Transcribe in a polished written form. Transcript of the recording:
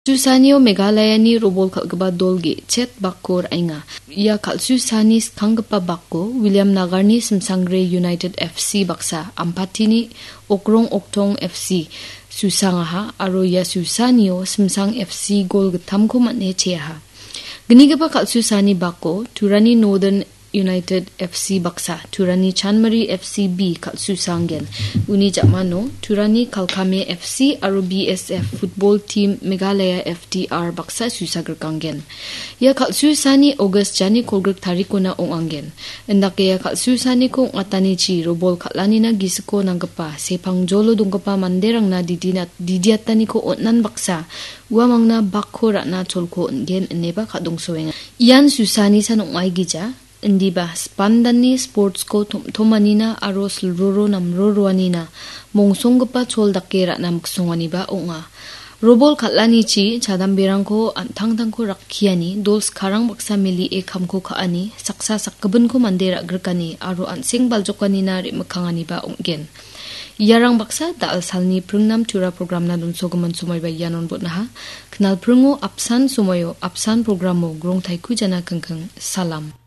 Susanio Meghalayani robol kalgaba dolgi chet bakkor ainga. Ya kalsusani kanggapa bakko William Nagarni Simsangre United FC baksa ampatini Okrong Oktong FC susangaha aro ya Susanio Simsang FC gol getamko matne cheha. Genigapa kalsusani bakko Turani Northern United FC baksa Turani Chanmari FC B kalsusangen uni jakmano Turani Kalkame FC aro BSF football team Meghalaya FTR baksa susagerkangen ya kalsusani August jani kolgrek tarikona ongangen endake ya kalsusani ko ngatani chi robol khalanina gisiko nanggapa sepang jolo dongkapa manderangna didiatani ko onnan baksa uamangna bakko rana cholko ongen eneba khadongsoenga ian susani sanongai gija Indiba spandani sports ko tomanina aro silroro namroroanina mongsonggepa chol dakera namksongani onga robol khatlani chi chadambirangko antangtangko rakhiani dol sekarang baksa mili kamko khaani saksa sakkebenko mandera gerkani aro ansing baljokanina remkhangani onggen Yarang baksa dal salni prungnam tura programna dunsogaman sumai ba yanon botnaha knal prungo apsan sumayo apsan programo grong thaiku jana kengkeng salam